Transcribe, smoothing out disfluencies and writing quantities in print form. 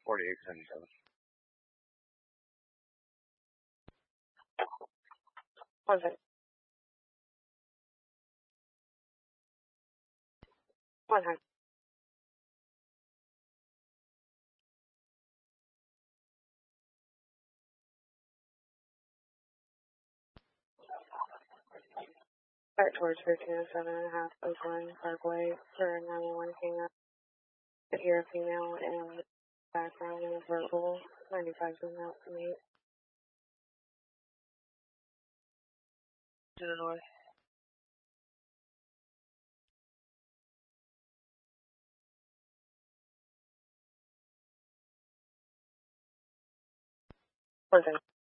4877. One second. 1 second. Back towards 1507.5 Oakland Parkway for 911 King up. I hear a female in the background and a verbal 95 zoom out to me. To the north. One second.